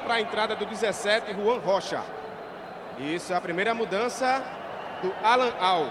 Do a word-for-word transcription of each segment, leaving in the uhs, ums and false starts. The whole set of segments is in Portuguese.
para a entrada do dezessete, Juan Rocha. Isso é a primeira mudança do Alan Al.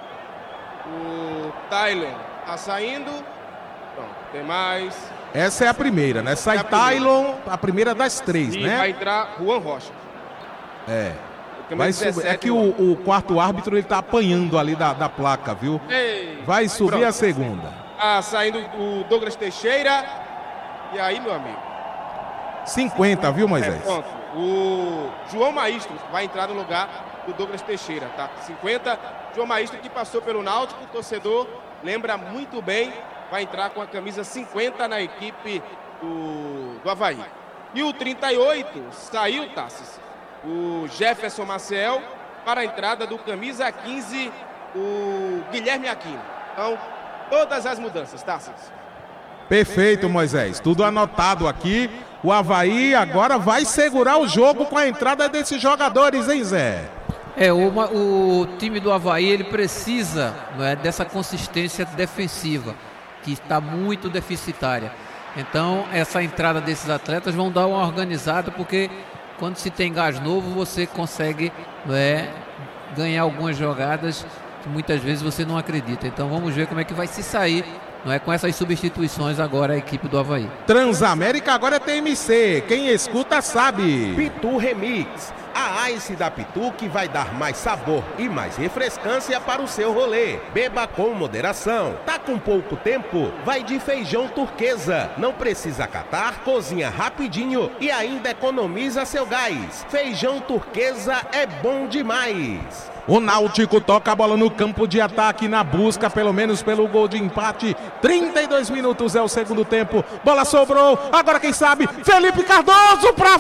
O Tylon está saindo. Pronto, tem mais. Essa é a primeira, né? Sai Tylon, a primeira das três, e né? vai entrar Juan Rocha. É. Vai subir, é que o, o quarto árbitro ele tá apanhando ali da, da placa, viu? Ei, vai subir pronto. A segunda. Ah, saindo o Douglas Teixeira. E aí, meu amigo? cinquenta, viu, Moisés? É, pronto. O João Maestro vai entrar no lugar do Douglas Teixeira, tá? cinquenta. João Maestro que passou pelo Náutico, o torcedor lembra muito bem. Vai entrar com a camisa cinquenta na equipe do, do Avaí. E o trinta e oito saiu, Tassis, o Jefferson Maciel, para a entrada do camisa quinze, o Guilherme Aquino. Então, todas as mudanças, Tassis. Perfeito, Moisés. Tudo anotado aqui. O Avaí agora vai segurar o jogo com a entrada desses jogadores, hein, Zé? É, o, o time do Avaí, ele precisa, não é, dessa consistência defensiva, que está muito deficitária. Então, essa entrada desses atletas vão dar uma organizada, porque quando se tem gás novo, você consegue, não é, ganhar algumas jogadas que muitas vezes você não acredita. Então, vamos ver como é que vai se sair, não é, com essas substituições agora a equipe do Avaí. Transamérica agora é T M C. Quem escuta sabe. Pitu Remix. A Ice da Pitu que vai dar mais sabor e mais refrescância para o seu rolê. Beba com moderação. Tá com pouco tempo? Vai de feijão turquesa. Não precisa catar, cozinha rapidinho e ainda economiza seu gás. Feijão turquesa é bom demais. O Náutico toca a bola no campo de ataque na busca, pelo menos pelo gol de empate. trinta e dois minutos é o segundo tempo. Bola sobrou. Agora quem sabe? Felipe Cardoso pra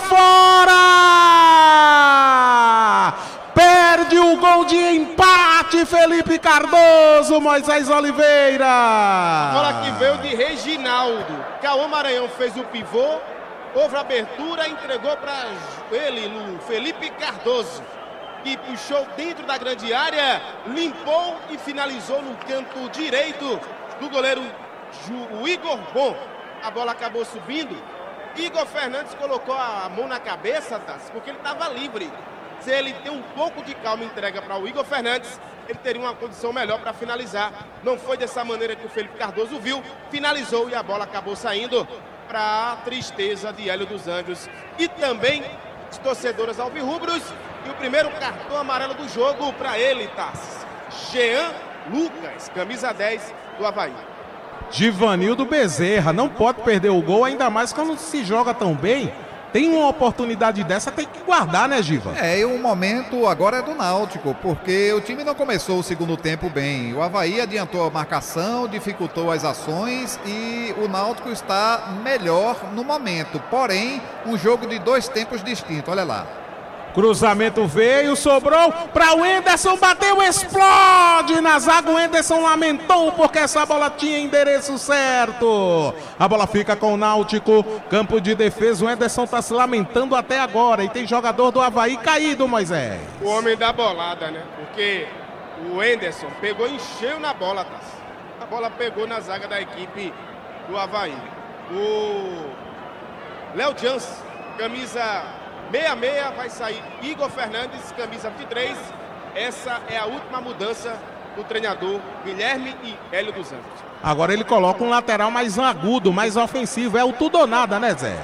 fora! Perde o gol de empate, Felipe Cardoso, Moisés Oliveira. A bola que veio de Reginaldo. Cauã Maranhão fez o pivô, houve a abertura, entregou para ele, no Felipe Cardoso, que puxou dentro da grande área, limpou e finalizou no canto direito do goleiro o Igor Bom. A bola acabou subindo. Igor Fernandes colocou a mão na cabeça, Tassi, porque ele estava livre. Se ele tem um pouco de calma e entrega para o Igor Fernandes, ele teria uma condição melhor para finalizar. Não foi dessa maneira que o Felipe Cardoso viu, finalizou e a bola acabou saindo para a tristeza de Hélio dos Anjos e também os torcedores alvirrubros. E o primeiro cartão amarelo do jogo para ele, Tassi. Jean Lucas, camisa dez do Avaí. Givanildo Bezerra, não pode perder o gol, ainda mais quando se joga tão bem. Tem uma oportunidade dessa, tem que guardar, né, Giva? É, e o momento agora é do Náutico, porque o time não começou o segundo tempo bem. O Avaí adiantou a marcação, dificultou as ações e o Náutico está melhor no momento. Porém, um jogo de dois tempos distintos, olha lá. Cruzamento veio, sobrou para o Enderson, bateu, explode na zaga. O Enderson lamentou porque essa bola tinha endereço certo. A bola fica com o Náutico, campo de defesa. O Enderson está se lamentando até agora e tem jogador do Avaí caído, Moisés. O homem da bolada, né? Porque o Enderson pegou em cheio na bola, tá? A bola pegou na zaga da equipe do Avaí. O Léo Jans, camisa meia meia, vai sair Igor Fernandes, camisa vinte e três. Essa é a última mudança do treinador Guilherme e Hélio dos Anjos. Agora ele coloca um lateral mais agudo, mais ofensivo. É o tudo ou nada, né, Zé?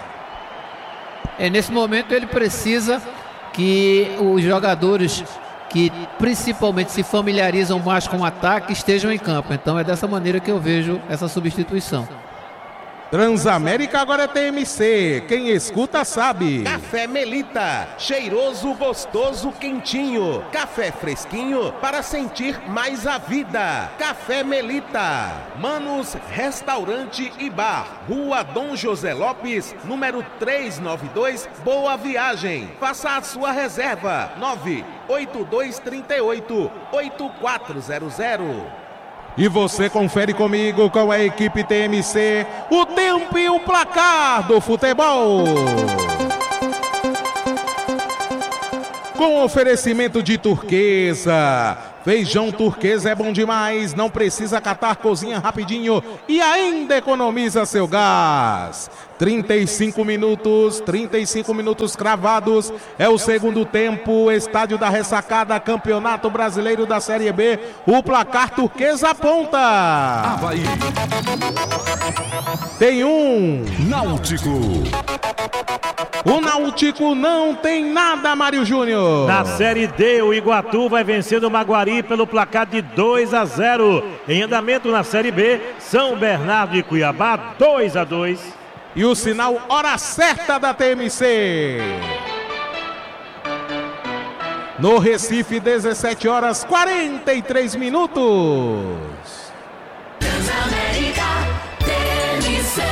É, nesse momento ele precisa que os jogadores que principalmente se familiarizam mais com o ataque estejam em campo. Então é dessa maneira que eu vejo essa substituição. Transamérica agora é T M C, quem escuta sabe. Café Melita, cheiroso, gostoso, quentinho. Café fresquinho para sentir mais a vida. Café Melita. Manos Restaurante e Bar, Rua Dom José Lopes, número trezentos e noventa e dois, Boa Viagem. Faça a sua reserva, nove oito dois três oito, oito quatro zero zero. E você confere comigo com a equipe T M C, o tempo e o placar do futebol. Com oferecimento de Turquesa, Feijão turquesa é bom demais, não precisa catar, cozinha rapidinho e ainda economiza seu gás. trinta e cinco minutos, trinta e cinco minutos cravados, é o segundo tempo, Estádio da Ressacada, Campeonato Brasileiro da Série B, o placar turquesa aponta. Avaí. Tem um. Náutico. O Náutico não tem nada, Mário Júnior. Na Série D, o Iguatu vai vencendo o Maguari pelo placar de dois a zero. Em andamento na Série B, São Bernardo e Cuiabá, dois a dois. E o sinal hora certa da T M C. No Recife, dezessete horas, quarenta e três minutos. Transamérica T M C.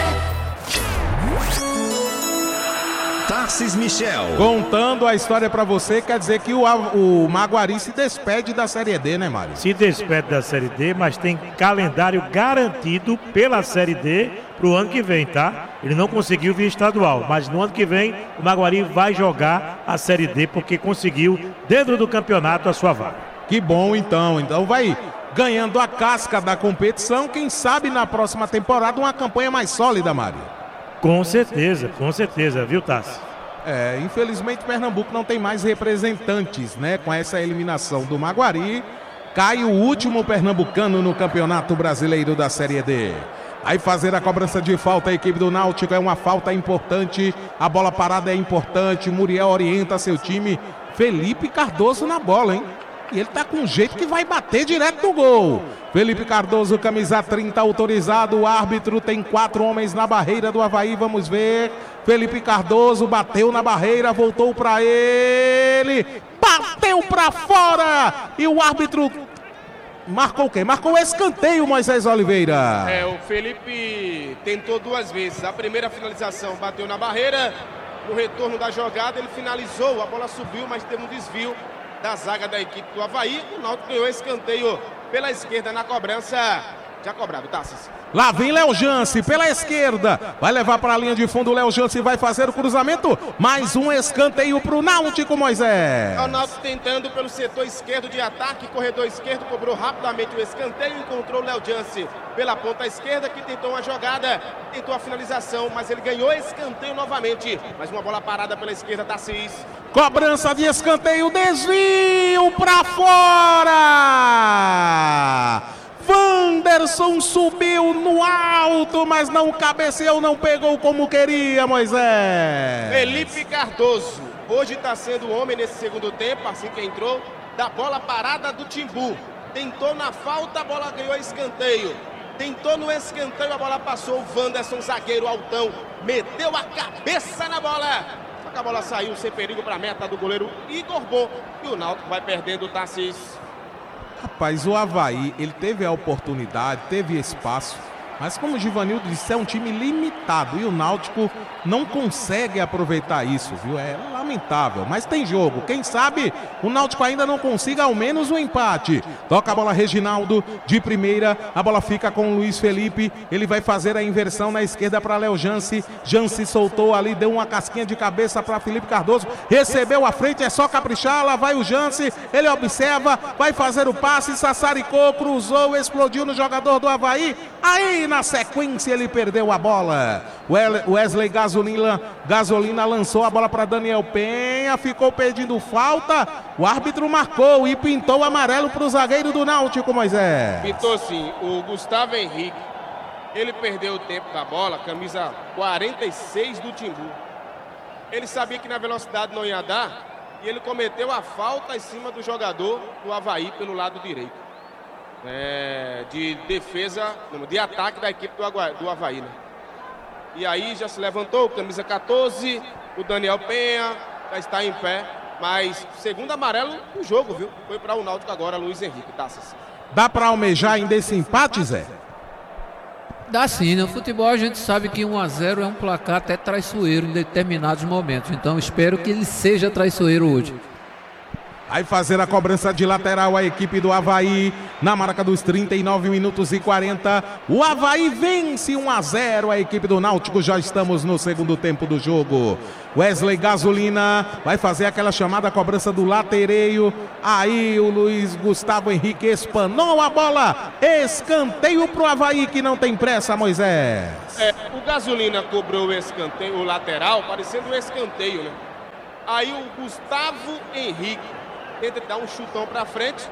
Tarcísio Michel. Contando a história pra você, quer dizer que o, o Maguari se despede da Série D, né, Mário? Se despede da Série D, mas tem calendário garantido pela Série D pro ano que vem, tá? Ele não conseguiu via estadual, mas no ano que vem o Maguari vai jogar a Série D porque conseguiu, dentro do campeonato, a sua vaga. Que bom, então. Então vai ganhando a casca da competição. Quem sabe na próxima temporada uma campanha mais sólida, Mário. Com certeza, com certeza, viu, Tassi? É, infelizmente Pernambuco não tem mais representantes, né? Com essa eliminação do Maguari, cai o último pernambucano no Campeonato Brasileiro da Série D. Aí fazer a cobrança de falta a equipe do Náutico, é uma falta importante, a bola parada é importante, Muriel orienta seu time, Felipe Cardoso na bola, hein? E ele tá com um jeito que vai bater direto no gol. Felipe Cardoso, camisa trinta, autorizado. O árbitro tem quatro homens na barreira do Avaí. Vamos ver. Felipe Cardoso bateu na barreira, voltou pra ele. Bateu pra fora. E o árbitro marcou o quê? Marcou o escanteio, Moisés Oliveira. É, o Felipe tentou duas vezes. A primeira finalização bateu na barreira. No retorno da jogada, ele finalizou. A bola subiu, mas teve um desvio da zaga da equipe do Avaí. O Náutico ganhou escanteio pela esquerda na cobrança. Já cobrado, Tassis. Lá vem Léo Jance pela esquerda. Vai levar para a linha de fundo. Léo Jance vai fazer o cruzamento. Mais um escanteio para o Náutico, Moisés. O Náutico tentando pelo setor esquerdo de ataque. Corredor esquerdo cobrou rapidamente o escanteio. Encontrou o Léo Jance pela ponta esquerda, que tentou uma jogada. Tentou a finalização, mas ele ganhou escanteio novamente. Mais uma bola parada pela esquerda, Tassis. Cobrança de escanteio. Desvio para fora. Wanderson subiu no alto, mas não cabeceou, não pegou como queria, Moisés. Felipe Cardoso, hoje está sendo o homem nesse segundo tempo, assim que entrou, da bola parada do Timbu. Tentou na falta, a bola ganhou escanteio. Tentou no escanteio, a bola passou. O Wanderson, zagueiro altão, meteu a cabeça na bola. Só que a bola saiu sem perigo para a meta do goleiro Igor Bom. E o Náutico vai perdendo o Tassis. Rapaz, o Avaí, ele teve a oportunidade, teve espaço, mas como o Givanildo disse, é um time limitado e o Náutico não consegue aproveitar isso, viu? É lamentável, mas tem jogo. Quem sabe o Náutico ainda não consiga ao menos um empate. Toca a bola Reginaldo de primeira, a bola fica com o Luiz Felipe, ele vai fazer a inversão na esquerda para Léo Jance. Jance soltou ali, deu uma casquinha de cabeça para Felipe Cardoso, recebeu a frente, é só caprichar, lá vai o Jance, ele observa, vai fazer o passe, sassaricou, cruzou, explodiu no jogador do Avaí. Aí na sequência ele perdeu a bola. Wesley Gasolina, Gasolina lançou a bola para Daniel Penha, ficou pedindo falta. O árbitro marcou e pintou o amarelo para o zagueiro do Náutico, Moisés. Pintou sim, o Gustavo Henrique. Ele perdeu o tempo da bola, camisa quarenta e seis do Timbu. Ele sabia que na velocidade não ia dar e ele cometeu a falta em cima do jogador do Avaí pelo lado direito. É, de defesa, de ataque da equipe do, Agua, do Avaí, né? E aí já se levantou, camisa quatorze, o Daniel Penha já está em pé, mas segundo amarelo do jogo, viu? Foi para o Náutico agora, Luiz Henrique, tá, Ceci? Dá para almejar ainda esse empate, Zé? Dá sim, no futebol a gente sabe que um a zero é um placar até traiçoeiro em determinados momentos, então espero que ele seja traiçoeiro hoje. Vai fazer a cobrança de lateral a equipe do Avaí. Na marca dos trinta e nove minutos e quarenta. O Avaí vence um a zero a equipe do Náutico. Já estamos no segundo tempo do jogo. Wesley Gasolina vai fazer aquela chamada cobrança do latereio. Aí o Luiz Gustavo Henrique espanou a bola. Escanteio pro Avaí que não tem pressa, Moisés. É, o Gasolina cobrou o escanteio, o lateral, parecendo um escanteio, né? Aí o Gustavo Henrique tenta dar um chutão pra frente,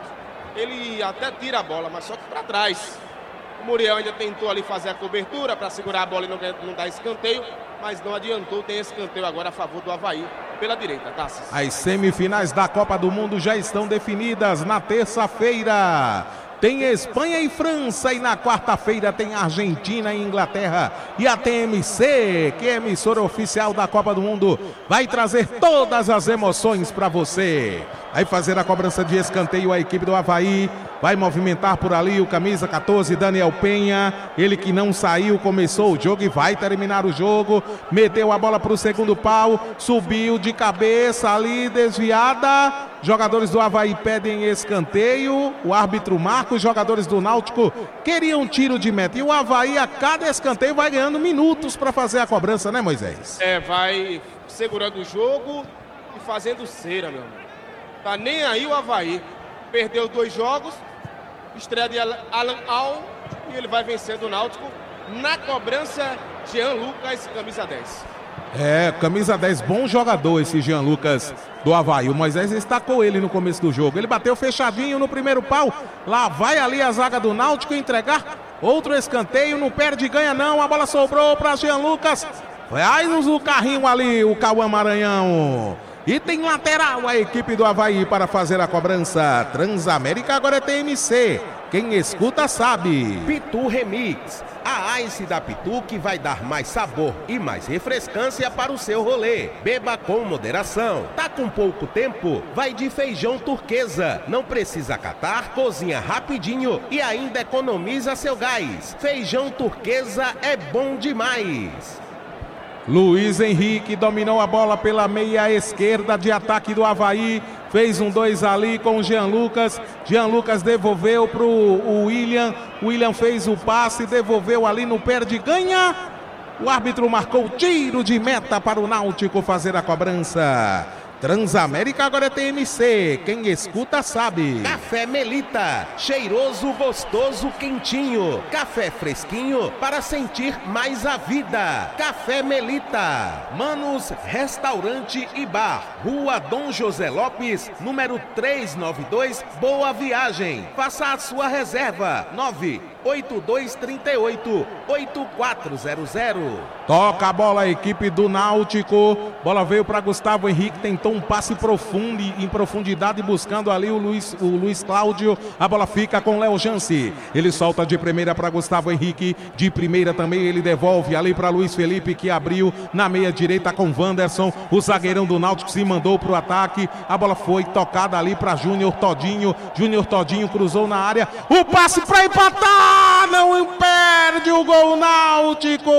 ele até tira a bola, mas só que pra trás. O Muriel ainda tentou ali fazer a cobertura para segurar a bola e não, não dar escanteio, mas não adiantou, tem escanteio agora a favor do Avaí pela direita, Tassis. As semifinais da Copa do Mundo já estão definidas na terça-feira. Tem Espanha e França e na quarta-feira tem Argentina e Inglaterra. E a T M C, que é emissora oficial da Copa do Mundo, vai trazer todas as emoções para você. Vai fazer a cobrança de escanteio a equipe do Avaí. Vai movimentar por ali o camisa catorze, Daniel Penha. Ele que não saiu, começou o jogo e vai terminar o jogo. Meteu a bola para o segundo pau. Subiu de cabeça ali, desviada. Jogadores do Avaí pedem escanteio. O árbitro marca. Os jogadores do Náutico queriam tiro de meta. E o Avaí, a cada escanteio, vai ganhando minutos para fazer a cobrança, né, Moisés? É, vai segurando o jogo e fazendo cera, meu amigo. Tá nem aí o Avaí. Perdeu dois jogos. Estreia de Alan Al. E ele vai vencendo o Náutico. Na cobrança, Jean Lucas, camisa dez. É, camisa dez, bom jogador esse Jean Lucas do Avaí. O Moisés destacou ele no começo do jogo. Ele bateu fechadinho no primeiro pau. Lá vai ali a zaga do Náutico entregar outro escanteio. Não perde, ganha não. A bola sobrou para Jean Lucas. Faz o carrinho ali, o Cauã Maranhão. E tem lateral a equipe do Avaí para fazer a cobrança. Transamérica agora é T M C. Quem escuta sabe. Pitu Remix. A Ice da Pitu que vai dar mais sabor e mais refrescância para o seu rolê. Beba com moderação. Tá com pouco tempo? Vai de feijão turquesa. Não precisa catar, cozinha rapidinho e ainda economiza seu gás. Feijão turquesa é bom demais. Luiz Henrique dominou a bola pela meia esquerda de ataque do Avaí. Fez um dois ali com o Jean Lucas. Jean Lucas devolveu para o William. William fez o passe, devolveu ali no perde, ganha. O árbitro marcou tiro de meta para o Náutico fazer a cobrança. Transamérica agora é T M C, quem escuta sabe. Café Melita, cheiroso, gostoso, quentinho. Café fresquinho para sentir mais a vida. Café Melita. Manos Restaurante e Bar, Rua Dom José Lopes, número trezentos e noventa e dois, Boa Viagem. Faça a sua reserva, nove oito dois três oito, oito quatro zero zero. Toca a bola a equipe do Náutico. Bola veio para Gustavo Henrique, tentou um passe profundo, em profundidade, buscando ali o Luiz, o Luiz Cláudio. A bola fica com Léo Jance. Ele solta de primeira para Gustavo Henrique. De primeira também ele devolve ali para Luiz Felipe, que abriu na meia direita com Wanderson. O zagueirão do Náutico se mandou para o ataque. A bola foi tocada ali para Júnior Todinho. Júnior Todinho cruzou na área. O passe para empatar! Não perde o gol Náutico!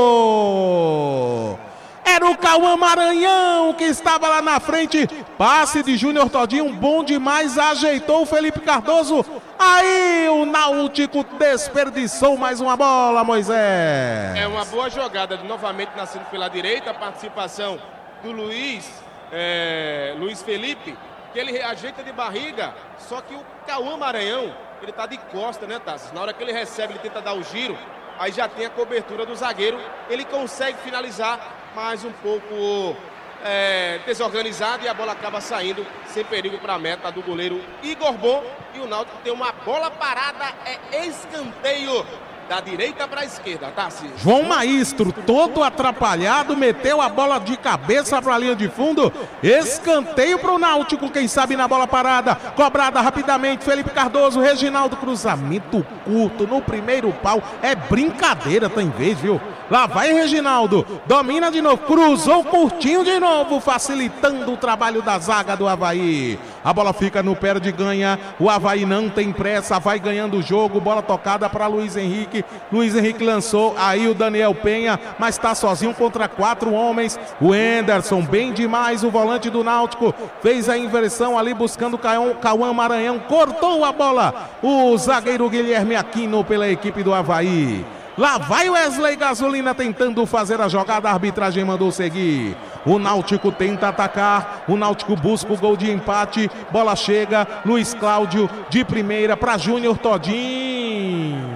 Era o Cauã Maranhão que estava lá na frente. Passe de Júnior Todinho, bom demais, ajeitou o Felipe Cardoso. Aí o Náutico desperdiçou mais uma bola, Moisés. É uma boa jogada, novamente nascendo pela direita, a participação do Luiz, é, Luiz Felipe, que ele ajeita de barriga, só que o Cauã Maranhão, ele tá de costa, né, Tassi? Na hora que ele recebe, ele tenta dar o giro, aí já tem a cobertura do zagueiro, ele consegue finalizar, mas um pouco é, desorganizado e a bola acaba saindo sem perigo para a meta do goleiro Igor Bom. E o Náutico tem uma bola parada, é escanteio da direita para a esquerda, Tassi. João Maestro, todo atrapalhado, meteu a bola de cabeça para a linha de fundo. Escanteio para o Náutico, quem sabe na bola parada. Cobrada rapidamente, Felipe Cardoso, Reginaldo, cruzamento curto no primeiro pau. É brincadeira, tem vez, viu? Lá vai Reginaldo, domina de novo, cruzou curtinho de novo, facilitando o trabalho da zaga do Avaí. A bola fica no pé de ganha. O Avaí não tem pressa, vai ganhando o jogo. Bola tocada para Luiz Henrique. Luiz Henrique lançou, aí o Daniel Penha, mas está sozinho contra quatro homens. O Enderson, bem demais, o volante do Náutico, fez a inversão ali buscando o Cauã Maranhão, cortou a bola. O zagueiro Guilherme Aquino pela equipe do Avaí. Lá vai Wesley Gasolina tentando fazer a jogada, a arbitragem mandou seguir. O Náutico tenta atacar, o Náutico busca o gol de empate, bola chega, Luiz Cláudio de primeira para Júnior Todinho.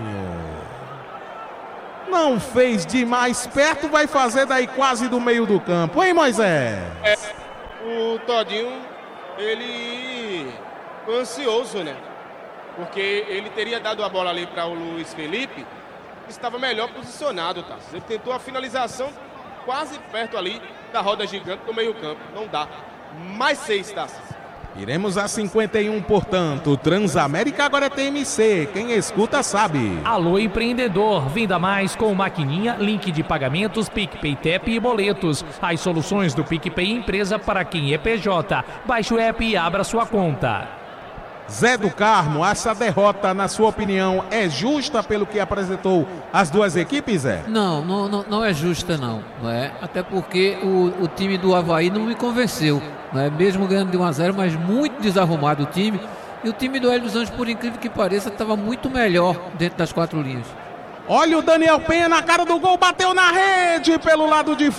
Não fez demais perto, vai fazer daí quase do meio do campo, hein, Moisés? É, o Todinho, ele foi ansioso, né? Porque ele teria dado a bola ali para o Luiz Felipe, estava melhor posicionado, tá? Ele tentou a finalização quase perto ali da roda gigante do meio campo. Não dá. Mais seis, Tassi. Iremos a cinquenta e um, portanto. Transamérica agora é T M C. Quem escuta sabe. Alô, empreendedor. Venda mais com maquininha, link de pagamentos, PicPay, T E P e boletos. As soluções do PicPay Empresa para quem é P J. Baixe o app e abra sua conta. Zé do Carmo, essa derrota, na sua opinião, é justa pelo que apresentou as duas equipes, Zé? Não, não, não, não é justa não, não é? Até porque o, o time do Avaí não me convenceu, não é? Mesmo ganhando de um a zero, mas muito desarrumado o time. E o time do Hélio dos Anjos, por incrível que pareça, estava muito melhor dentro das quatro linhas. Olha o Daniel Penha na cara do gol, bateu na rede pelo lado de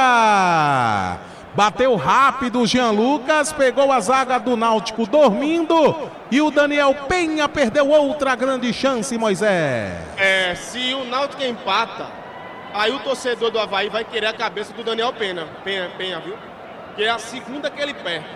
fora. Bateu rápido o Jean Lucas, pegou a zaga do Náutico dormindo e o Daniel Penha perdeu outra grande chance, Moisés. É, se o Náutico empata, aí o torcedor do Avaí vai querer a cabeça do Daniel Penha, Penha, Penha, viu? Que é a segunda que ele perde.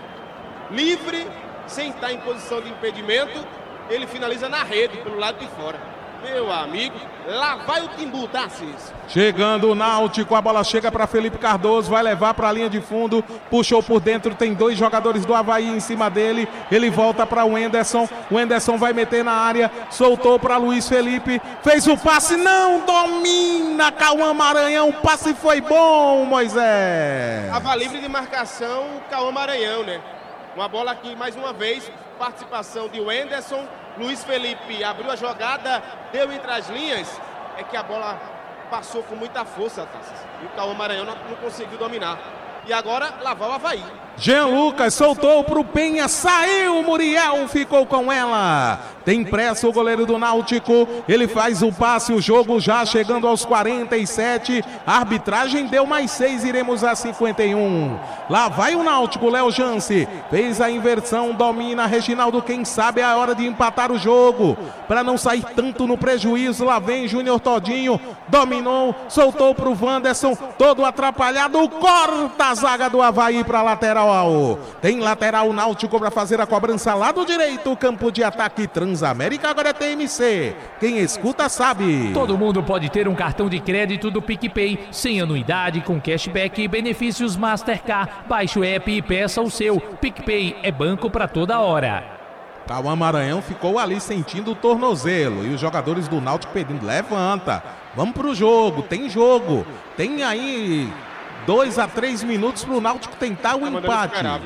Livre, sem estar em posição de impedimento, ele finaliza na rede, pelo lado de fora. Meu amigo, lá vai o Timbu, Tarcísio. Chegando o Náutico, a bola chega para Felipe Cardoso, vai levar para a linha de fundo, puxou por dentro, tem dois jogadores do Avaí em cima dele, ele volta para o Enderson, o Enderson vai meter na área, soltou para Luiz Felipe, fez o passe, não domina, Cauã Maranhão, o passe foi bom, Moisés. Estava livre de marcação o Cauã Maranhão, né? Uma bola aqui, mais uma vez, participação de Enderson. Luiz Felipe abriu a jogada, deu entre as linhas, é que a bola passou com muita força, Tassas, e o Cauã Maranhão não, não conseguiu dominar. E agora lá vai o Avaí. Jean Lucas soltou pro Penha, saiu, Muriel ficou com ela. Tem pressa o goleiro do Náutico, ele faz o passe, o jogo já chegando aos quarenta e sete. A arbitragem deu mais seis, iremos a cinquenta e um. Lá vai o Náutico, Léo Jance, fez a inversão, domina Reginaldo, quem sabe é a hora de empatar o jogo, para não sair tanto no prejuízo. Lá vem Júnior Todinho, dominou, soltou pro Wanderson, todo atrapalhado, corta a zaga do Avaí para lateral. Tem lateral Náutico para fazer a cobrança lá do direito, campo de ataque. Transamérica agora é T M C, quem escuta sabe. Todo mundo pode ter um cartão de crédito do PicPay, sem anuidade, com cashback e benefícios Mastercard. Baixe o app e peça o seu. PicPay é banco para toda hora. Cauã Maranhão ficou ali sentindo o tornozelo e os jogadores do Náutico pedindo, levanta, vamos pro jogo, tem jogo, tem aí dois a três minutos para o Náutico tentar o tá empate. Esperar,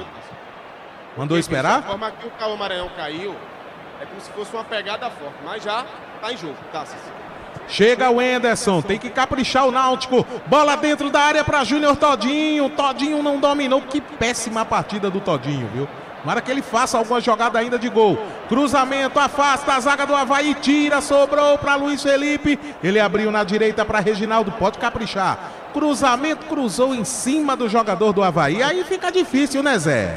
mandou esperar? Da forma que o Cauã Maranhão caiu, é como se fosse uma pegada forte, mas já tá em jogo, tá? Chega o Enderson, tem que caprichar o Náutico. Bola dentro da área para Júnior Todinho. Todinho não dominou, que péssima partida do Todinho, viu? Tomara que ele faça alguma jogada ainda de gol. Cruzamento, afasta a zaga do Avaí, tira, sobrou para Luiz Felipe. Ele abriu na direita para Reginaldo, pode caprichar. Cruzamento, cruzou em cima do jogador do Avaí. Aí fica difícil, né, Zé?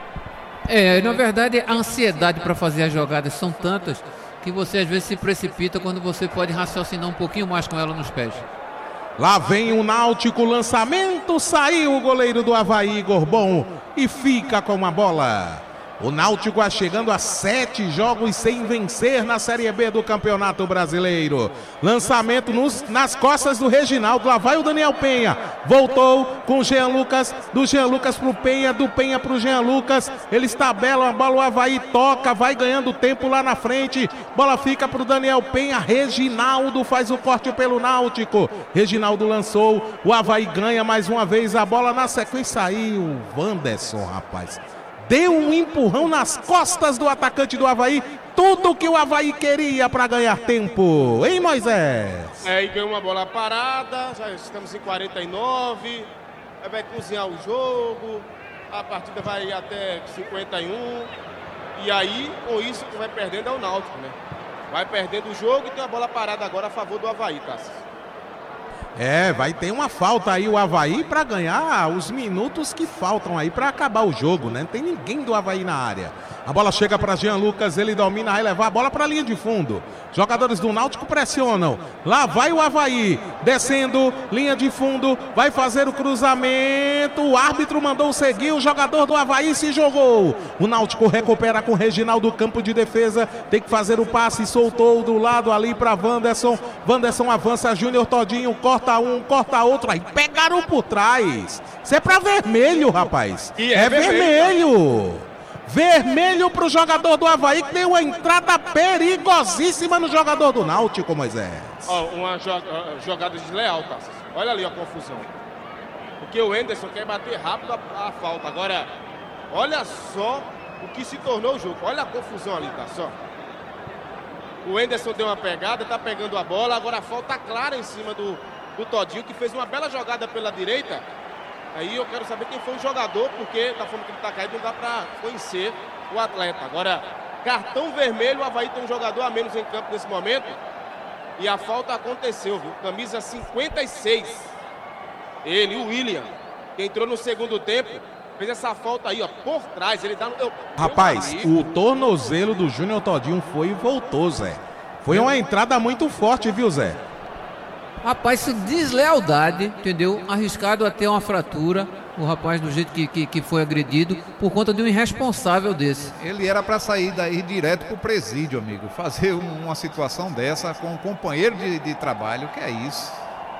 É, na verdade, a ansiedade para fazer as jogadas são tantas que você às vezes se precipita quando você pode raciocinar um pouquinho mais com ela nos pés. Lá vem o Náutico, lançamento, saiu o goleiro do Avaí, Igor Bom, e fica com a bola. O Náutico vai chegando a sete jogos sem vencer na Série B do Campeonato Brasileiro. Lançamento nos, nas costas do Reginaldo. Lá vai o Daniel Penha. Voltou com o Jean Lucas. Do Jean Lucas pro Penha. Do Penha pro Jean Lucas. Ele estabela a bola. O Avaí toca. Vai ganhando tempo lá na frente. Bola fica pro Daniel Penha. Reginaldo faz o corte pelo Náutico. Reginaldo lançou. O Avaí ganha mais uma vez a bola na sequência. Aí o Wanderson, rapaz. deu um empurrão nas costas do atacante do Avaí. Tudo que o Avaí queria para ganhar tempo. Hein, Moisés? É, e ganhou uma bola parada, já estamos em quarenta e nove, aí vai cozinhar o jogo, a partida vai até cinquenta e um, e aí, com isso, que vai perdendo é o Náutico, né? Vai perdendo o jogo e tem uma bola parada agora a favor do Avaí, Tassi. É, vai ter uma falta aí o Avaí para ganhar os minutos que faltam aí para acabar o jogo, né? Não tem ninguém do Avaí na área. A bola chega para Jean Lucas, ele domina, vai levar a bola para a linha de fundo. Jogadores do Náutico pressionam. Lá vai o Avaí, descendo, linha de fundo, vai fazer o cruzamento. O árbitro mandou seguir, o jogador do Avaí se jogou. O Náutico recupera com o Reginaldo, campo de defesa, tem que fazer o passe, soltou do lado ali para Wanderson. Wanderson avança, Júnior Todinho, corta um, corta outro, aí pegaram por trás. Isso é para vermelho, rapaz. E é, é vermelho. vermelho. Vermelho pro jogador do Avaí, que deu uma entrada perigosíssima no jogador do Náutico, Moisés. Ó, uma joga, jogada desleal, Tassi. Olha ali a confusão. Porque o Enderson quer bater rápido a, a falta. Agora, olha só o que se tornou o jogo. Olha a confusão ali, tá só. O Enderson deu uma pegada, tá pegando a bola. Agora a falta clara em cima do, do Todinho, que fez uma bela jogada pela direita. Aí eu quero saber quem foi o jogador, porque da forma que ele tá caído não dá pra conhecer o atleta. Agora, cartão vermelho, o Avaí tem um jogador a menos em campo nesse momento. E a falta aconteceu, viu? Camisa cinquenta e seis. Ele, o William, que entrou no segundo tempo, fez essa falta aí, ó, por trás. Ele dá no... eu, Rapaz, eu o tornozelo do Júnior Todinho foi e voltou, Zé. Foi uma entrada muito forte, viu, Zé? Rapaz, isso deslealdade, entendeu? Arriscado até uma fratura, o rapaz do jeito que, que, que foi agredido, por conta de um irresponsável desse. Ele era para sair daí direto pro presídio, amigo. Fazer uma situação dessa com um companheiro de, de trabalho, que é isso.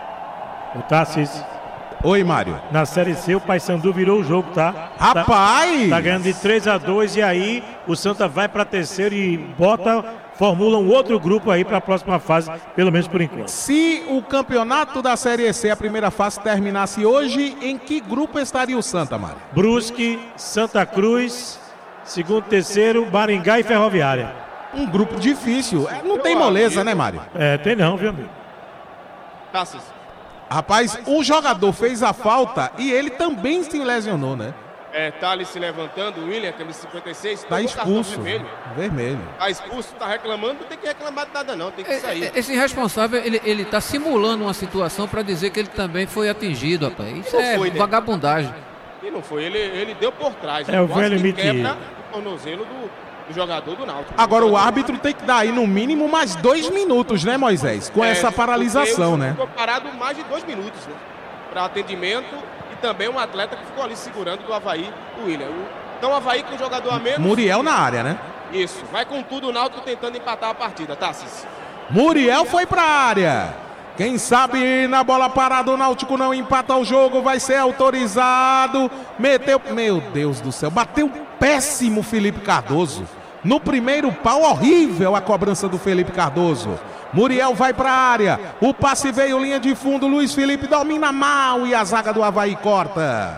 O Tassis. Oi, Mário. Na Série C, o Paysandu virou o jogo, tá? Rapaz! Tá, tá ganhando de três a dois e aí o Santa vai para terceiro e bota, formula um outro grupo aí para a próxima fase, pelo menos por enquanto. Se o campeonato da Série C, a primeira fase, terminasse hoje, em que grupo estaria o Santa, Mário? Brusque, Santa Cruz, segundo, terceiro, Maringá e Ferroviária. Um grupo difícil. É, não tem moleza, né, Mário? É, tem não, viu, amigo? Tassis. Rapaz, o jogador fez a falta e ele também se lesionou, né? É, tá ali se levantando, o William, camisa cinquenta e seis, Tá tomou cartão expulso. vermelho. Vermelho. Tá expulso, tá reclamando, não tem que reclamar de nada não, tem que sair. Esse irresponsável, ele, ele tá simulando uma situação para dizer que ele também foi atingido, rapaz. Isso Não é foi, né? vagabundagem. E não foi, ele, ele deu por trás. É o quase velho que mito. quebra o tornozelo do, do jogador do Náutico. Agora o árbitro tem que dar aí no mínimo mais dois minutos, né, Moisés? Com É, essa paralisação, porque o né? Ficou parado mais de dois minutos, né? Para atendimento e também um atleta que ficou ali segurando do Avaí, o William. O- Então o Avaí com um jogador a menos. Muriel na área, né? Isso, vai com tudo o Náutico tentando empatar a partida, Tassis. Muriel foi pra área. Quem sabe na bola parada o Náutico não empata o jogo, vai ser autorizado. Meteu, meu Deus do céu, bateu péssimo Felipe Cardoso. No primeiro pau, horrível a cobrança do Felipe Cardoso. Muriel vai pra área, o passe veio, linha de fundo, Luiz Felipe domina mal e a zaga do Avaí corta.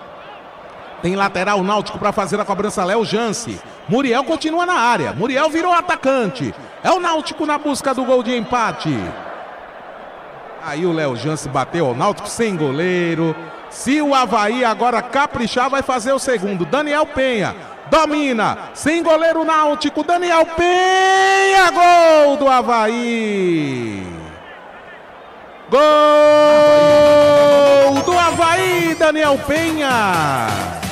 Tem lateral Náutico para fazer a cobrança, Léo Jance. Muriel continua na área, Muriel virou atacante. É o Náutico na busca do gol de empate. Aí o Léo Jance bateu ao Náutico sem goleiro. Se o Avaí agora caprichar, vai fazer o segundo. Daniel Penha domina, sem goleiro Náutico. Daniel Penha, gol do Avaí. Gol do Avaí, Daniel Penha.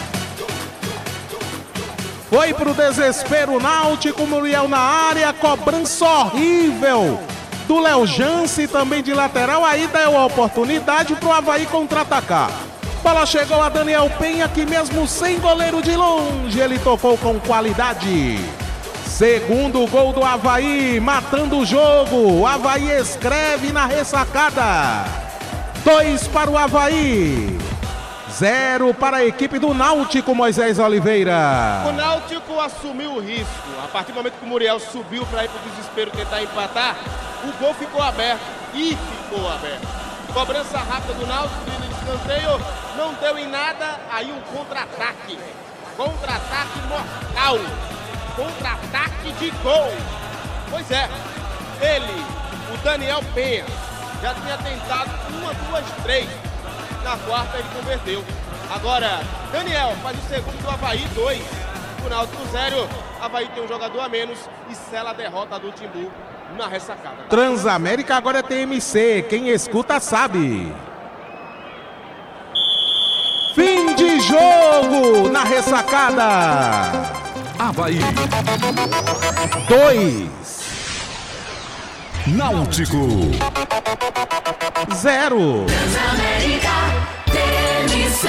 Foi pro desespero Náutico, Muriel na área, cobrança horrível do Léo Jance, também de lateral, aí deu a oportunidade pro Avaí contra-atacar. Bola chegou a Daniel Penha, que mesmo sem goleiro de longe, ele tocou com qualidade. Segundo gol do Avaí, matando o jogo. O Avaí escreve na ressacada. Dois para o Avaí. Zero para a equipe do Náutico, Moisés Oliveira. O Náutico assumiu o risco. A partir do momento que o Muriel subiu para ir para o desespero tentar empatar, o gol ficou aberto. E ficou aberto. Cobrança rápida do Náutico, de escanteio, não deu em nada, aí um contra-ataque. Contra-ataque mortal. Contra-ataque de gol. Pois é, ele, o Daniel Penha, já tinha tentado uma, duas, três. Na quarta ele converteu. Agora, Daniel faz o segundo do Avaí, dois. O Náutico zero. Avaí tem um jogador a menos e sela a derrota do Timbu na ressacada. Transamérica agora é T M C. Quem escuta sabe. Fim de jogo na ressacada. Avaí. Dois. Náutico. Zero. Transamérica. T M C.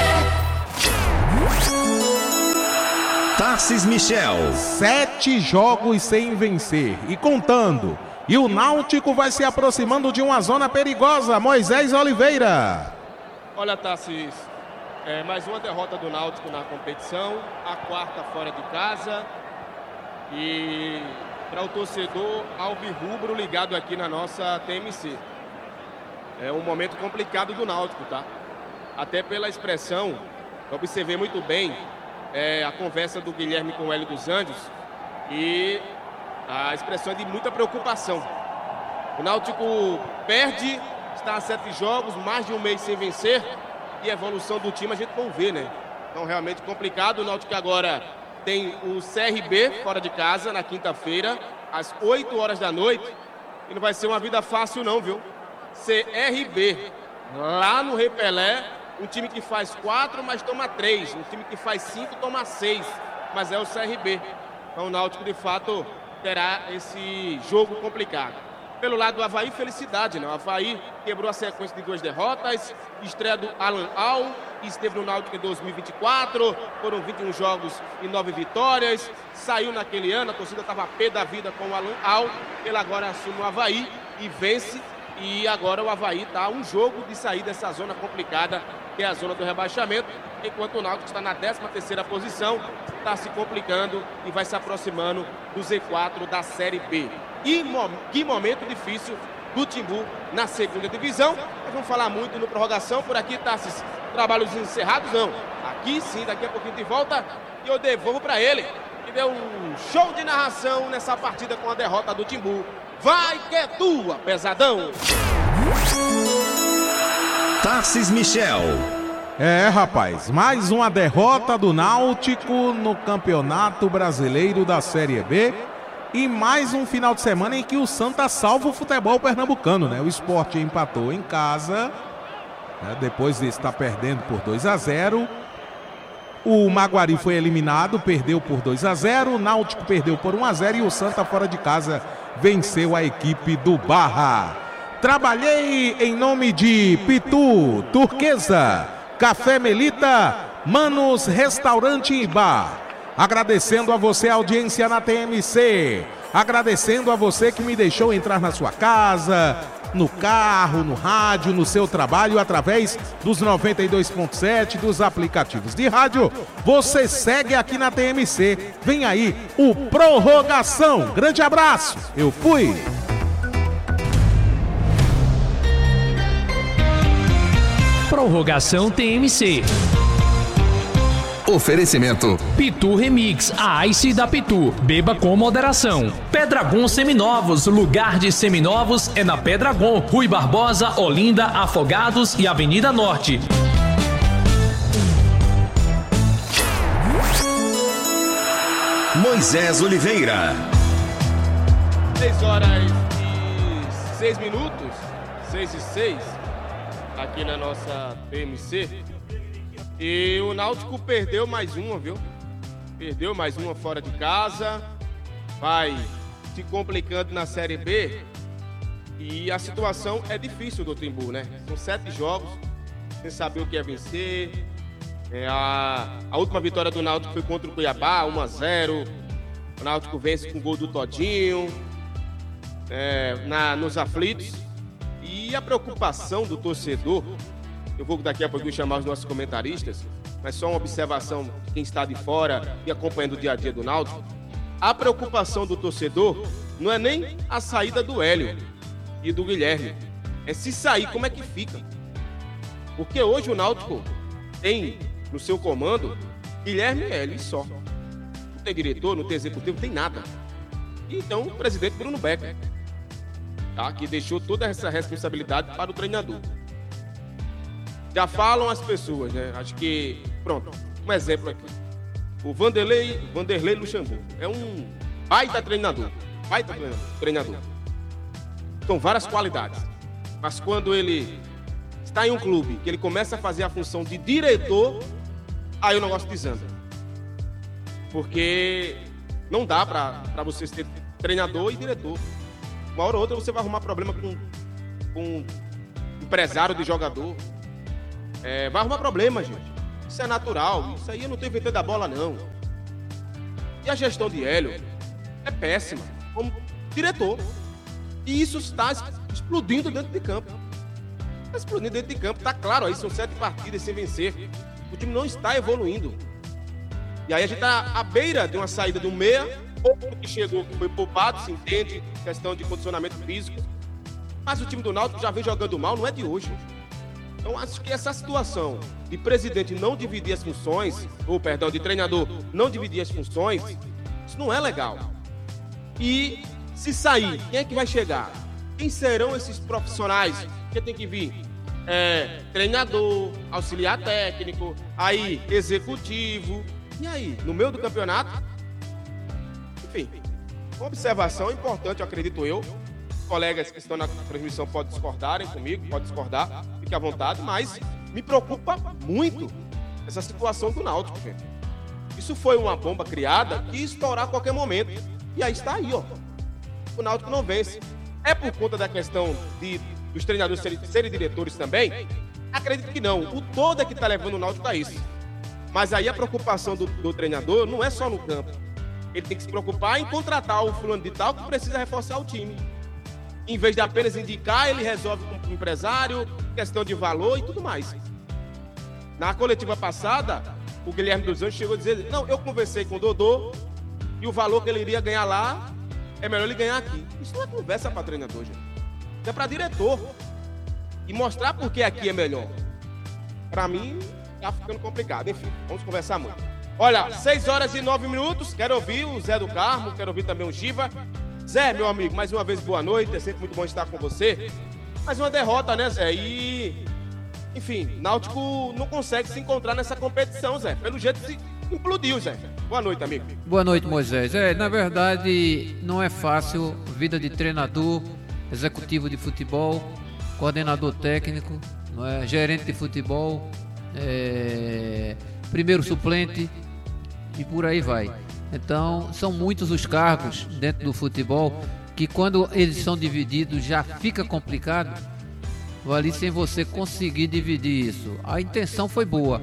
Tarsis Michel. Sete jogos sem vencer e contando. E o Náutico vai se aproximando de uma zona perigosa. Moisés Oliveira. Olha, Tarsis, é mais uma derrota do Náutico na competição. A quarta fora de casa. E para o torcedor alvirrubro ligado aqui na nossa T M C. É um momento complicado do Náutico, tá? Até pela expressão, eu observei muito bem é, a conversa do Guilherme com o Hélio dos Anjos e a expressão é de muita preocupação. O Náutico perde, está a sete jogos, mais de um mês sem vencer e a evolução do time a gente não vê, né? Então realmente complicado. O Náutico agora tem o C R B fora de casa na quinta-feira, às oito horas da noite. E não vai ser uma vida fácil não, viu? C R B, lá no Repelé, um time que faz quatro, mas toma três. Um time que faz cinco, toma seis. Mas é o C R B. Então o Náutico, de fato, terá esse jogo complicado. Pelo lado do Avaí, felicidade, né? O Avaí quebrou a sequência de duas derrotas. Estreia do Alan Al, que esteve no Náutico em dois mil e vinte e quatro. Foram vinte e um jogos e nove vitórias. Saiu naquele ano, a torcida estava a pé da vida com o Alan Al. Ele agora assume o Avaí e vence. E agora o Avaí está a um jogo de sair dessa zona complicada, que é a zona do rebaixamento, enquanto o Náutico está na décima terceira posição, está se complicando e vai se aproximando do Z quatro da Série B. E mo- que momento difícil do Timbu na segunda divisão. Nós vamos falar muito no prorrogação, por aqui tá esses trabalhos encerrados, não. Aqui sim, daqui a pouquinho de volta e eu devolvo para ele, que deu um show de narração nessa partida com a derrota do Timbu. Vai que é tua, pesadão! Tarsis Michel. É, rapaz, mais uma derrota do Náutico no Campeonato Brasileiro da Série B e mais um final de semana em que o Santa salva o futebol pernambucano, né? O Sport empatou em casa, né? Depois de estar perdendo por dois a zero. O Maguari foi eliminado, perdeu por dois a zero, o Náutico perdeu por um a zero e o Santa fora de casa venceu a equipe do Barra. Trabalhei em nome de Pitu, Turquesa, Café Melita, Manos Restaurante e Bar. Agradecendo a você a audiência na T M C. Agradecendo a você que me deixou entrar na sua casa, no carro, no rádio, no seu trabalho, através dos noventa e dois ponto sete, dos aplicativos de rádio. Você segue aqui na T M C. Vem aí o Prorrogação. Grande abraço. Eu fui. Prorrogação T M C. Oferecimento Pitu Remix, a Ice da Pitu. Beba com moderação. Pedragon Seminovos, lugar de seminovos é na Pedragon. Rui Barbosa, Olinda, Afogados e Avenida Norte. Moisés Oliveira. seis horas e seis minutos, seis e seis, aqui na nossa T M C. E o Náutico perdeu mais uma, viu? Perdeu mais uma fora de casa. Vai se complicando na Série B. E a situação é difícil do Timbu, né? São sete jogos, sem saber o que é vencer. É a, a última vitória do Náutico foi contra o Cuiabá, um a zero. O Náutico vence com o gol do Todinho, é, na, nos aflitos. E a preocupação do torcedor, eu vou daqui a pouquinho chamar os nossos comentaristas, mas só uma observação de quem está de fora e acompanhando o dia a dia do Náutico. A preocupação do torcedor não é nem a saída do Hélio e do Guilherme, é se sair, como é que fica. Porque hoje o Náutico tem no seu comando Guilherme Hélio e só. Não tem diretor, não tem executivo, não tem nada. E então o presidente Bruno Becker, tá? Que deixou toda essa responsabilidade para o treinador. Já falam as pessoas, né? Acho que, pronto, um exemplo aqui. O Vanderlei, Vanderlei Luxemburgo é um baita treinador, baita treinador. São várias qualidades. Mas quando ele está em um clube, que ele começa a fazer a função de diretor, aí o negócio desanda. Porque não dá para você ser treinador e diretor. Uma hora ou outra você vai arrumar problema com, com empresário de jogador. É, vai arrumar problema, gente. Isso é natural. Isso aí eu não estou inventando a bola, não. E a gestão de Hélio é péssima como diretor. E isso está explodindo dentro de campo. Está explodindo dentro de campo. Está claro aí, são sete partidas sem vencer. O time não está evoluindo. E aí a gente está à beira de uma saída do meia. Outro que chegou, que foi poupado, se entende, questão de condicionamento físico. Mas o time do Náutico já vem jogando mal, não é de hoje. Então acho que essa situação de presidente não dividir as funções, ou perdão, de treinador não dividir as funções, isso não é legal. E se sair, quem é que vai chegar? Quem serão esses profissionais que tem que vir? É, treinador, auxiliar técnico, aí executivo. E aí, no meio do campeonato? Enfim, uma observação importante, eu acredito eu. Colegas que estão na transmissão podem discordarem comigo, podem discordar, fique à vontade, mas me preocupa muito essa situação do Náutico, gente. Isso foi uma bomba criada que ia estourar a qualquer momento. E aí está aí, ó. O Náutico não vence. É por conta da questão de, dos treinadores serem, serem diretores também? Acredito que não. O todo é que está levando o Náutico a isso. Mas aí a preocupação do, do treinador não é só no campo. Ele tem que se preocupar em contratar o fulano de tal que precisa reforçar o time. Em vez de apenas indicar, ele resolve com o empresário, questão de valor e tudo mais. Na coletiva passada, o Guilherme dos Anjos chegou a dizer: não, eu conversei com o Dodô e o valor que ele iria ganhar lá é melhor ele ganhar aqui. Isso não é conversa para treinador, gente. Isso é para diretor. E mostrar por que aqui é melhor. Para mim, tá ficando complicado. Enfim, vamos conversar muito. Olha, seis horas e nove minutos. Quero ouvir o Zé do Carmo, quero ouvir também o Giva. Zé, meu amigo, mais uma vez boa noite, é sempre muito bom estar com você. Mais uma derrota, né, Zé? E, enfim, Náutico não consegue se encontrar nessa competição, Zé. Pelo jeito se implodiu, Zé. Boa noite, amigo. Boa noite, Moisés. É, na verdade, não é fácil vida de treinador, executivo de futebol, coordenador técnico, não é? Gerente de futebol, é, primeiro suplente e por aí vai. Então, são muitos os cargos dentro do futebol que quando eles são divididos já fica complicado, ali sem você conseguir dividir isso. A intenção foi boa,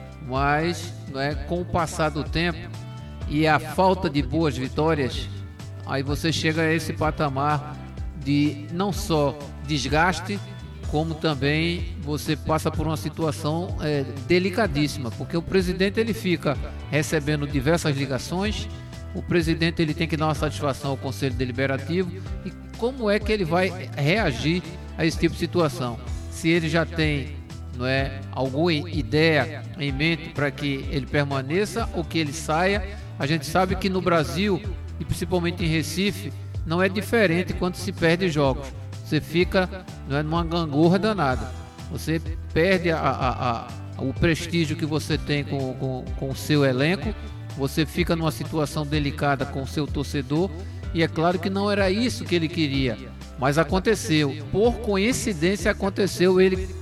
mas não é, com o passar do tempo e a falta de boas vitórias, aí você chega a esse patamar de não só desgaste, como também você passa por uma situação é, delicadíssima, porque o presidente ele fica recebendo diversas ligações, o presidente ele tem que dar uma satisfação ao Conselho Deliberativo, e como é que ele vai reagir a esse tipo de situação? Se ele já tem, não é, alguma ideia em mente para que ele permaneça ou que ele saia. A gente sabe que no Brasil, e principalmente em Recife, não é diferente quando se perde jogos. Você fica, não é, numa gangorra danada. Você perde a, a, a, o prestígio que você tem com, com, com o seu elenco. Você fica numa situação delicada com o seu torcedor. E é claro que não era isso que ele queria. Mas aconteceu. Por coincidência aconteceu ele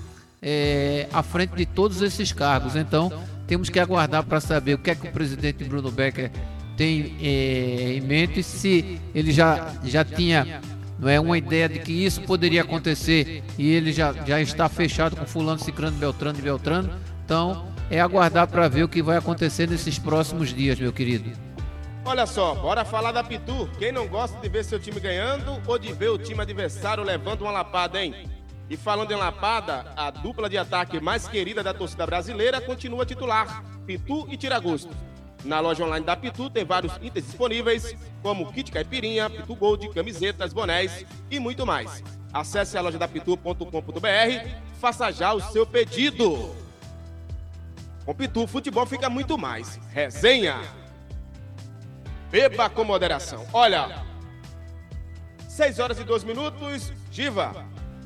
é, à frente de todos esses cargos. Então temos que aguardar para saber o que é que o presidente Bruno Becker tem é, em mente. Se ele já, já tinha... não é uma ideia de que isso poderia acontecer e ele já, já está fechado com fulano, cicrano, beltrano e beltrano. Então, é aguardar para ver o que vai acontecer nesses próximos dias, meu querido. Olha só, bora falar da Pitu. Quem não gosta de ver seu time ganhando ou de ver o time adversário levando uma lapada, hein? E falando em lapada, a dupla de ataque mais querida da torcida brasileira continua titular, Pitu e Tiragosto. Na loja online da Pitu tem vários itens disponíveis, como kit caipirinha, Pitu Gold, camisetas, bonés e muito mais. Acesse a loja da pitu ponto com ponto br, faça já o seu pedido. Com Pitu, o futebol fica muito mais. Resenha. Beba com moderação. Olha, seis horas e dois minutos. Giva,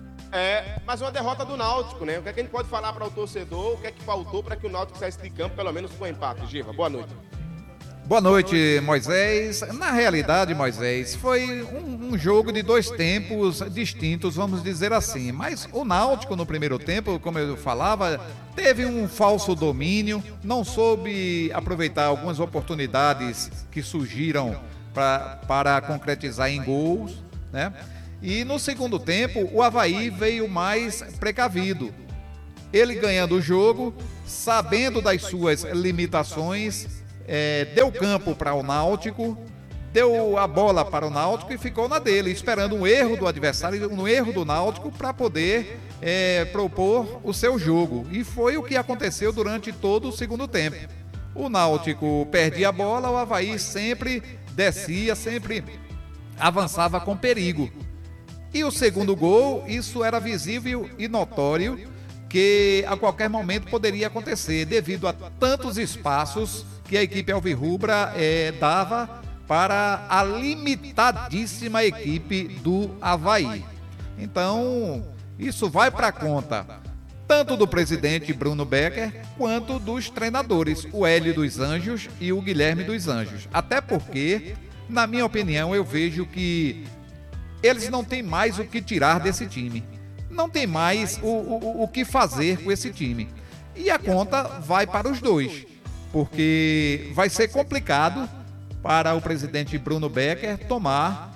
é mais uma derrota do Náutico, né? O que é que a gente pode falar para o torcedor? O que é que faltou para que o Náutico saísse de campo, pelo menos com empate? Giva, boa noite. Boa noite, Moisés. Na realidade, Moisés, foi um, um jogo de dois tempos distintos, vamos dizer assim. Mas o Náutico, no primeiro tempo, como eu falava, teve um falso domínio, não soube aproveitar algumas oportunidades que surgiram pra, para concretizar em gols, né? E no segundo tempo, o Avaí veio mais precavido. Ele ganhando o jogo, sabendo das suas limitações, É, deu campo para o Náutico, deu a bola para o Náutico e ficou na dele, esperando um erro do adversário, um erro do Náutico para poder é, propor o seu jogo. E foi o que aconteceu durante todo o segundo tempo. O Náutico perdia a bola, o Avaí sempre descia, sempre avançava com perigo. E o segundo gol, isso era visível e notório que a qualquer momento poderia acontecer, devido a tantos espaços que a equipe alvirrubra eh, dava para a limitadíssima equipe do Avaí. Então, isso vai para conta tanto do presidente Bruno Becker, quanto dos treinadores, o Hélio dos Anjos e o Guilherme dos Anjos. Até porque, na minha opinião, eu vejo que eles não têm mais o que tirar desse time. Não tem mais o, o, o que fazer com esse time. E a conta vai para os dois, porque vai ser complicado para o presidente Bruno Becker tomar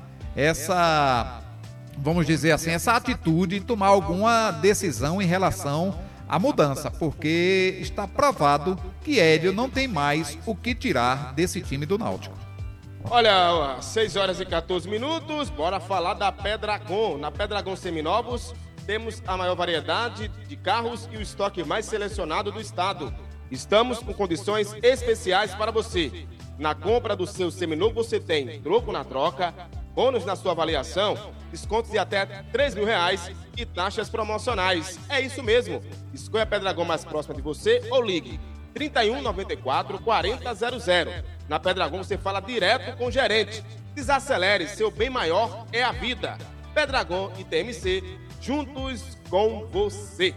essa, vamos dizer assim, essa atitude, tomar alguma decisão em relação à mudança, porque está provado que Hélio não tem mais o que tirar desse time do Náutico. Olha, seis horas e quatorze minutos, bora falar da Pedragon. Na Pedragon Seminovos, temos a maior variedade de carros e o estoque mais selecionado do estado. Estamos com condições especiais para você. Na compra do seu seminovo você tem troco na troca, bônus na sua avaliação, descontos de até três mil reais e taxas promocionais. É isso mesmo. Escolha a Pedragon mais próxima de você ou ligue trinta e um, noventa e quatro, quarenta, zero zero. Na Pedragon você fala direto com o gerente. Desacelere, seu bem maior é a vida. Pedragon e T M C, juntos com você.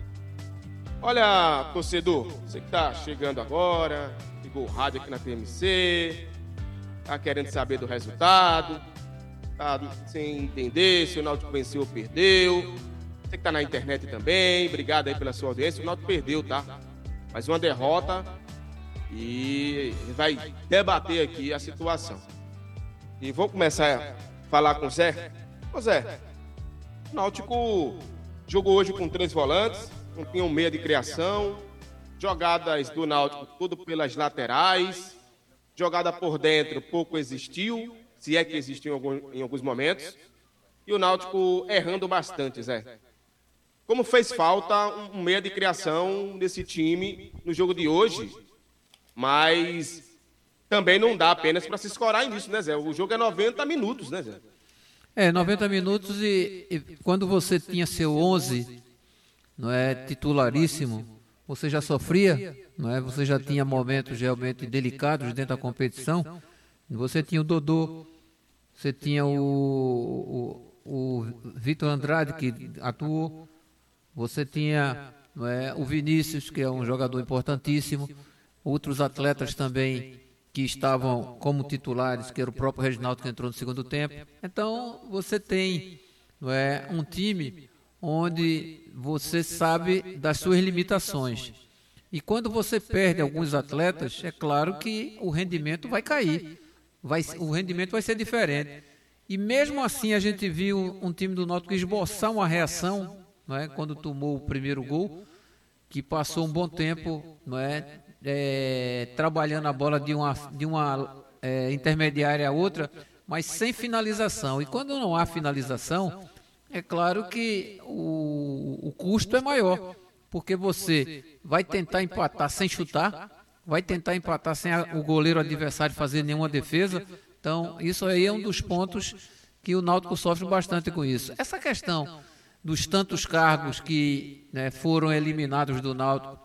Olha, torcedor, você que tá chegando agora, ligou o rádio aqui na T M C, tá querendo saber do resultado, tá sem entender se o Náutico venceu ou perdeu. Você que tá na internet também, obrigado aí pela sua audiência. O Náutico perdeu, tá? Mais uma derrota e vai debater aqui a situação. E vou começar a falar com o Zé. Ô Zé, o Náutico jogou hoje com três volantes, não tinha um meia de criação, jogadas do Náutico tudo pelas laterais, jogada por dentro pouco existiu, se é que existiu em, algum, em alguns momentos, e o Náutico errando bastante, Zé. Como fez falta um, um meia de criação nesse time no jogo de hoje, mas também não dá apenas para se escorar nisso, né, Zé? O jogo é noventa minutos, né, Zé? É, noventa minutos e, e quando você tinha seu onze, não é, titularíssimo, você já sofria, não é? Você já tinha momentos realmente delicados dentro da competição. Você tinha o Dodô, você tinha o, o, o Vitor Andrade, que atuou, você tinha, não é, o Vinícius, que é um jogador importantíssimo, outros atletas também que estavam como titulares, que era o próprio Reginaldo que entrou no segundo tempo. Então, você tem, não é, um time onde você sabe das suas limitações. E quando você perde alguns atletas, é claro que o rendimento vai cair, vai, o rendimento vai ser diferente. E mesmo assim a gente viu um time do Náutico esboçar uma reação, não é, quando tomou o primeiro gol, que passou um bom tempo, não é, É, trabalhando a bola de uma, de uma é, intermediária a outra, mas sem finalização. E quando não há finalização, é claro que o, o custo é maior, porque você vai tentar empatar sem chutar, vai tentar empatar sem a, o goleiro adversário fazer nenhuma defesa. Então, isso aí é um dos pontos que o Náutico sofre bastante com isso. Essa questão dos tantos cargos que, né, foram eliminados do Náutico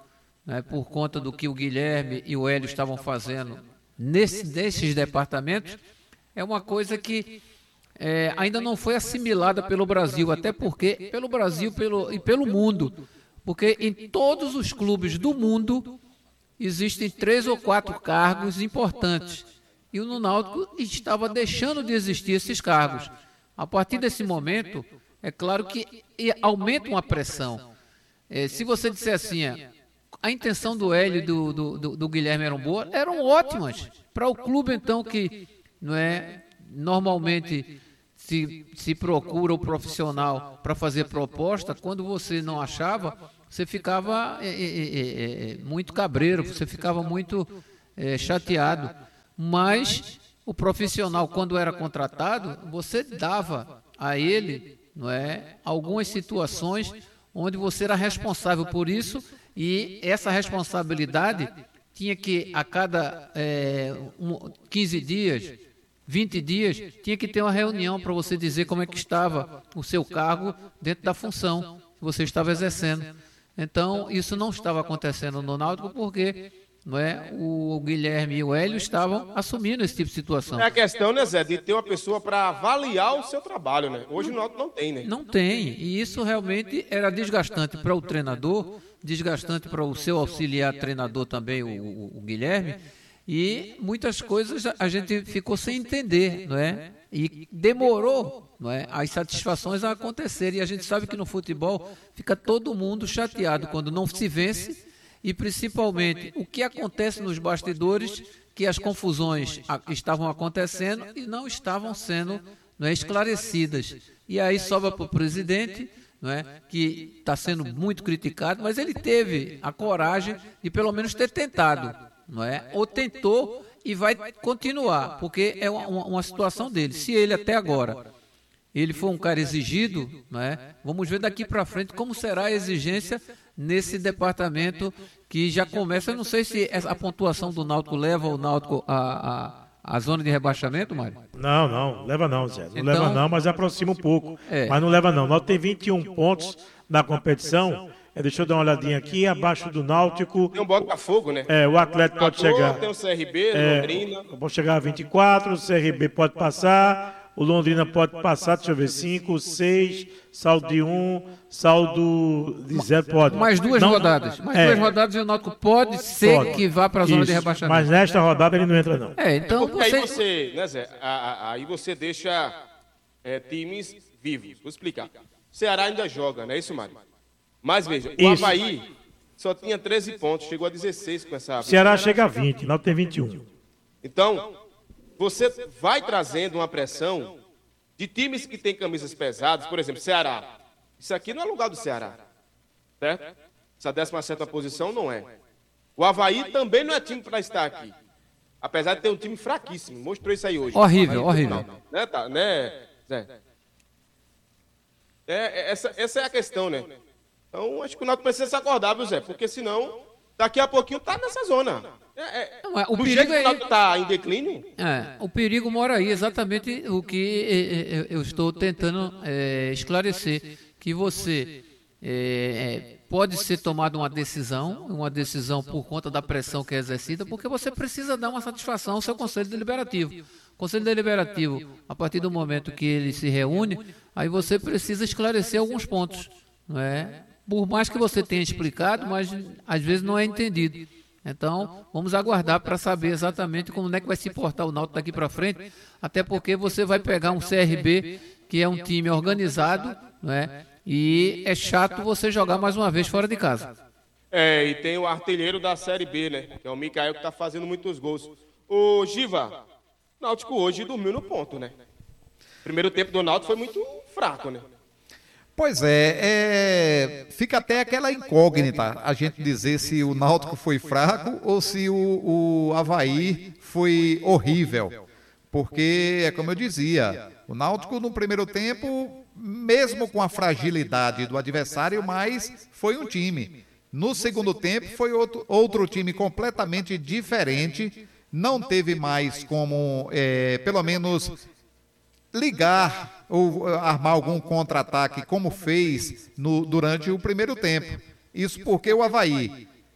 né, por conta do que o Guilherme e o Hélio estavam fazendo nesse, nesses departamentos, é uma coisa que é, ainda não foi assimilada pelo Brasil, até porque, pelo Brasil pelo, e pelo mundo, porque em todos os clubes do mundo existem três ou quatro cargos importantes, e no Náutico estava deixando de existir esses cargos. A partir desse momento, é claro que aumenta uma pressão. É, se você disser assim, a intenção do Hélio e do, do, do, do Guilherme eram boas, eram ótimas. Para o clube, então, que não é, normalmente se, se procura o profissional para fazer proposta, quando você não achava, você ficava é, é, é, muito cabreiro, você ficava muito é, chateado. Mas o profissional, quando era contratado, você dava a ele, não é, algumas situações onde você era responsável por isso, e essa responsabilidade tinha que, a cada é, um, quinze dias, vinte dias, tinha que ter uma reunião para você dizer como é que estava o seu cargo dentro da função que você estava exercendo. Então, isso não estava acontecendo no Náutico porque não é, o Guilherme e o Hélio estavam assumindo esse tipo de situação. É a questão, né, Zé, de ter uma pessoa para avaliar o seu trabalho, né? Hoje no Náutico não tem, né? Não tem, e isso realmente era desgastante para o treinador, desgastante para o seu auxiliar treinador também, o, o, o Guilherme, e muitas coisas a gente ficou sem entender, não é? E demorou, não é, as satisfações a acontecerem, e a gente sabe que no futebol fica todo mundo chateado quando não se vence. E principalmente o que acontece nos bastidores, que as confusões estavam acontecendo e não estavam sendo, não é, esclarecidas. E aí sobra para o presidente, não é, que está sendo muito criticado, mas ele teve a coragem de pelo menos ter tentado, não é? Ou tentou e vai continuar, porque é uma, uma situação dele. Se ele até agora ele foi um cara exigido, não é? Vamos ver daqui para frente como será a exigência nesse departamento que já começa. Eu não sei se a pontuação do Náutico leva o Náutico à, à, à zona de rebaixamento, Mário? Não, não, leva não, Zé. Não então, leva não, mas aproxima um pouco. É. Mas não leva não. O Náutico tem vinte e um pontos na competição. É, deixa eu dar uma olhadinha aqui, abaixo do Náutico. Tem um Botafogo, né? É, o Atlético pode chegar. Tem o C R B, é, Londrina. Pode chegar a vinte e quatro, o C R B pode passar. O Londrina pode passar, deixa eu ver, cinco, seis, saldo de um, saldo de zero, pode. Mais duas não, rodadas. Mais é, duas rodadas e o Náutico pode ser pode. que vá para a zona Isso, de rebaixamento. Mas nesta rodada ele não entra, não. É, então Porque você... aí você, né, Zé, a, a, aí você deixa é, times vivos. Vou explicar. O Ceará ainda joga, não é isso, Mário? Mas veja, o isso. Avaí só tinha treze pontos, chegou a dezesseis com essa... O Ceará chega a vinte, o Náutico tem vinte e um. Então, você vai trazendo uma pressão de times que têm camisas pesadas, por exemplo, Ceará. Isso aqui não é lugar do Ceará, certo? Essa décima sétima posição não é. O Avaí também não é time para estar aqui. Apesar de ter um time fraquíssimo. Mostrou isso aí hoje. Horrível, horrível. Não, né, tá, né, Zé? É, essa, essa é a questão, né? Então, acho que o Náutico precisa se acordar, viu, Zé? Porque senão, daqui a pouquinho tá nessa zona. É, é, não, é, o do perigo jeito que é... o Náutico tá em declínio... É, o perigo mora aí, exatamente o que eu estou tentando é, esclarecer, que você é, pode ser tomada uma decisão, uma decisão por conta da pressão que é exercida, porque você precisa dar uma satisfação ao seu Conselho Deliberativo. O Conselho Deliberativo, a partir do momento que ele se reúne, aí você precisa esclarecer alguns pontos, não é? Por mais que você tenha explicado, mas às vezes não é entendido. Então, vamos aguardar para saber exatamente como é que vai se portar o Náutico daqui para frente, até porque você vai pegar um C R B, que é um time organizado, não é? E é chato você jogar mais uma vez fora de casa. É, e tem o artilheiro da Série B, né? Que é o Mikael, que está fazendo muitos gols. Ô, Giva, o Náutico hoje dormiu no ponto, né? O primeiro tempo do Náutico foi muito fraco, né? Pois é, é, fica até aquela incógnita a gente dizer se o Náutico foi fraco ou se o, o Avaí foi horrível. Porque, é como eu dizia, o Náutico no primeiro tempo, mesmo com a fragilidade do adversário, mas foi um time. No segundo tempo foi outro, outro time completamente diferente, não teve mais como, é, pelo menos, ligar ou armar algum contra-ataque como fez no, durante o primeiro tempo. Isso porque o Avaí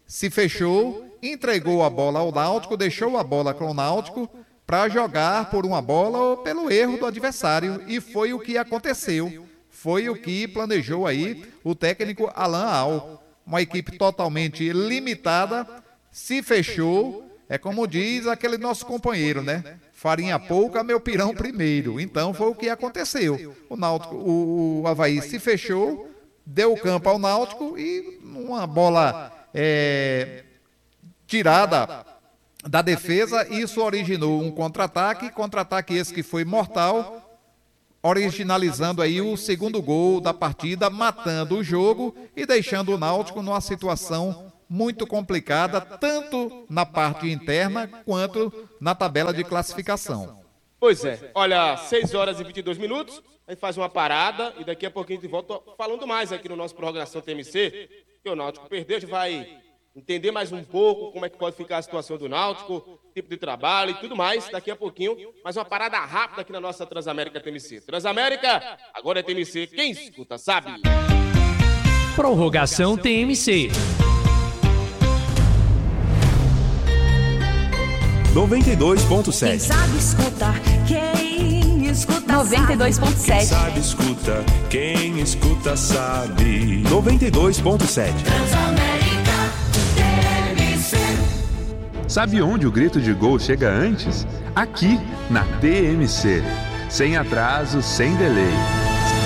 se fechou, entregou a bola ao Náutico, deixou a bola com o Náutico para jogar por uma bola ou pelo erro do adversário, e foi o que aconteceu. Foi o que planejou aí o técnico Alan Al. Uma equipe totalmente limitada, se fechou, é como diz aquele nosso companheiro, né? Farinha pouca, meu pirão primeiro. Então foi o que aconteceu. O Náutico, o, o Avaí se fechou, deu o campo ao Náutico e uma bola é, tirada da defesa, isso originou um contra-ataque, contra-ataque esse que foi mortal, originalizando aí o segundo gol da partida, matando o jogo e deixando o Náutico numa situação muito complicada, tanto na parte interna quanto na tabela de classificação. Pois é, olha, seis horas e vinte e dois minutos, a gente faz uma parada e daqui a pouquinho a gente volta falando mais aqui no nosso Prorrogação T M C, que o Náutico perdeu, a gente vai entender mais um pouco como é que pode ficar a situação do Náutico, tipo de trabalho e tudo mais, daqui a pouquinho, mais uma parada rápida aqui na nossa Transamérica T M C. Transamérica, agora é T M C, quem escuta sabe. Prorrogação T M C. noventa e dois ponto sete. Quem sabe escutar, quem escuta noventa e dois ponto sete. Quem sabe escuta, quem escuta sabe. noventa e dois ponto sete. Transamérica T M C. Sabe onde o grito de gol chega antes? Aqui, na T M C. Sem atraso, sem delay.